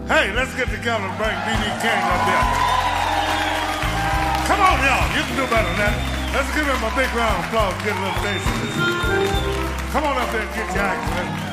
Hey, let's get together and bring B.B. King up here. Come on, y'all. You can do better than that. Let's give him a big round of applause. Get a little face in this. Come on up there and get your act, man.